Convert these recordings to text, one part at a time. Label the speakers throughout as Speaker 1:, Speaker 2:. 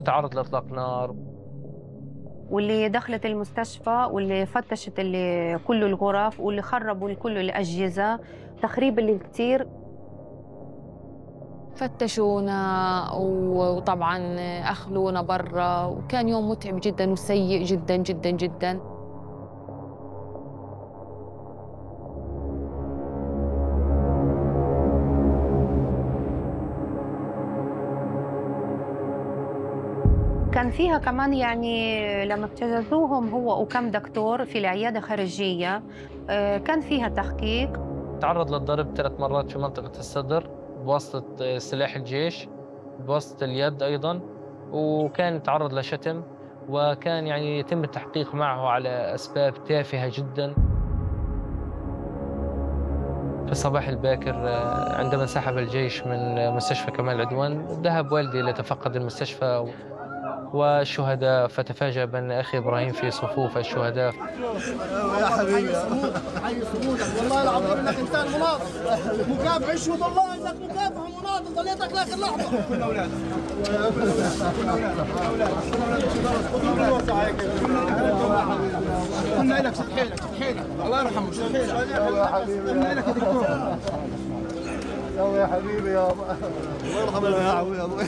Speaker 1: تعرض لإطلاق نار.
Speaker 2: واللي دخلت المستشفى واللي فتشت اللي كل الغرف واللي خربوا كل الأجهزة، تخريب اللي كتير.
Speaker 3: فتشونا وطبعا أخلونا برا، وكان يوم متعب جدا وسيء جدا جدا جدا.
Speaker 2: كان فيها كمان يعني لما اجتازوهم هو وكم دكتور في العيادة خارجية، كان فيها تحقيق.
Speaker 1: تعرض للضرب 3 مرات في منطقة الصدر بواسطة سلاح الجيش، بواسطة اليد أيضًا، وكان تعرض لشتم، وكان يعني يتم التحقيق معه على أسباب تافهة جدًا. في الصباح الباكر عندما انسحب الجيش من مستشفى كمال العدوان، ذهب والدي ليتفقد المستشفى والشهداء، فتفاجأ بأن أخي إبراهيم في صفوف الشهداء.
Speaker 4: يا حبيبي حي صمودك، والله العظيم انك انسان مناضل مكافح. اشهد الله انك مكافح ومناضل، ضليتك لاخر لحظه. كنا اولاد كنا لك. شد حيلك شد حيلك، الله يرحمه. شد حيلك يا حبيبي، كنا لك يا دكتور. يا حبيبي يا الله يرحمه يا ابوي.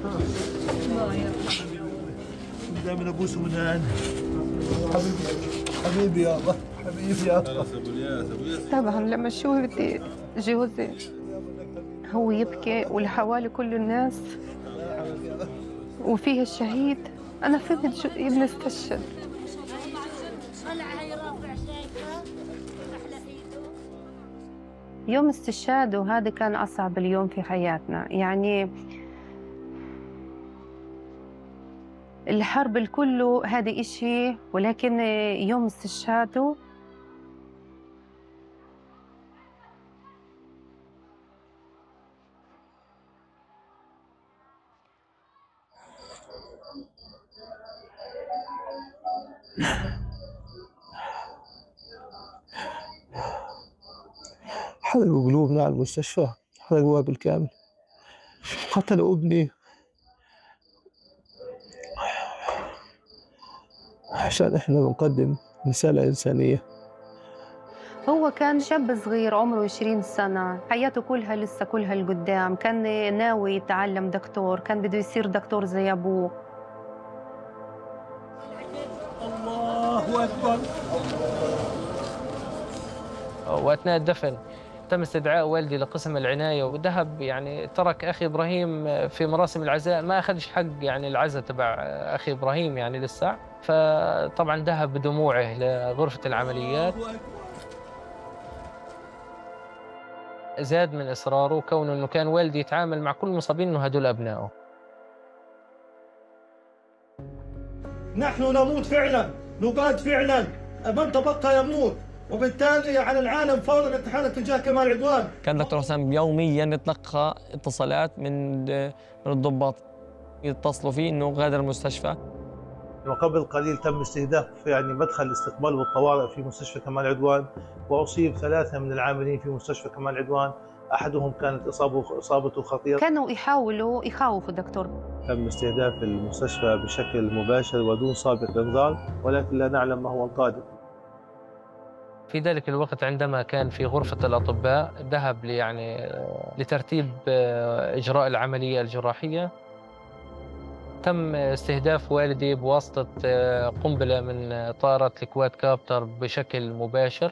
Speaker 4: دائما ابوس من هنا. حبيبي يا الله، حبيبي يا الله.
Speaker 2: طبعا لما شوفت جوزي هو يبكي والحوالي كل الناس وفيه الشهيد، أنا فهمت شو ابني استشهد. يوم استشهاده هذا كان أصعب اليوم في حياتنا، يعني الحرب الكل هذا إشي، ولكن يوم استشهاده
Speaker 4: حرقوا قلوبنا على المستشفى، حرقوها بالكامل، قتلوا ابني عشان احنا بنقدم رسالة إنسانية.
Speaker 2: هو كان شاب صغير عمره 20 سنة، حياته كلها لسه كلها لقدام، كان ناوي يتعلم دكتور، كان بده يصير دكتور زي أبوه.
Speaker 4: الله أكبر.
Speaker 1: وأثناء الدفن تم استدعاء والدي لقسم العناية، وذهب يعني ترك أخي إبراهيم في مراسم العزاء، ما أخذش حق يعني العزاء تبع أخي إبراهيم يعني لسه، فطبعا ذهب بدموعه لغرفة العمليات. زاد من إصراره كونه إنه كان والدي يتعامل مع كل المصابين إنه هدول أبنائه.
Speaker 4: نحن نموت فعلا، نقاد فعلا، من تبقى يموت، وبالتالي على العالم فورا التحالف تجاه كمال عدوان.
Speaker 5: كان دكتور حسام يوميا يتلقى اتصالات من الضباط يتصلوا فيه انه غادر المستشفى.
Speaker 6: وقبل قليل تم استهداف يعني مدخل الاستقبال والطوارئ في مستشفى كمال عدوان، واصيب 3 من العاملين في مستشفى كمال عدوان، احدهم كانت اصابته خطيره.
Speaker 2: كانوا يحاولوا يخوفوا الدكتور.
Speaker 6: تم استهداف المستشفى بشكل مباشر ودون سابق انذار، ولكن لا نعلم ما هو القادم.
Speaker 1: في ذلك الوقت عندما كان في غرفة الأطباء ذهب لترتيب إجراء العملية الجراحية، تم استهداف والدي بواسطة قنبلة من طائرة الكواد كابتر بشكل مباشر.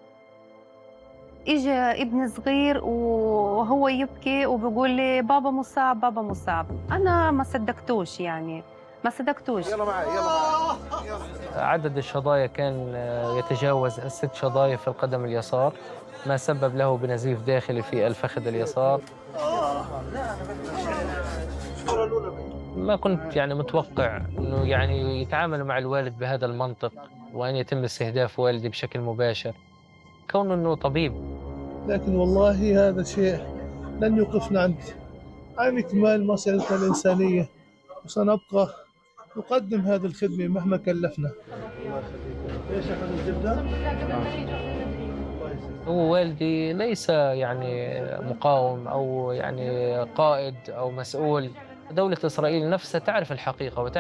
Speaker 2: إجا ابن صغير وهو يبكي وبيقول لي بابا مصاب بابا مصاب، أنا ما صدقتوش، يعني ما صدقتوش.
Speaker 4: يلا معي يلا معي.
Speaker 1: عدد الشظايا كان يتجاوز 6 شظايا في القدم اليسار، ما سبب له بنزيف داخلي في الفخذ اليسار. ما كنت يعني متوقع انه يعني يتعامل مع الوالد بهذا المنطق، وان يتم استهداف والدي بشكل مباشر كونه انه طبيب.
Speaker 4: لكن والله هذا شيء لن يوقفنا عن إكمال مسيرتنا الإنسانية، وسنبقى نقدم هذه الخدمة مهما كلفنا. ايش اخذ الزبدة؟
Speaker 1: هو والدي ليس يعني مقاوم او يعني قائد او مسؤول دولة إسرائيل نفسها تعرف الحقيقة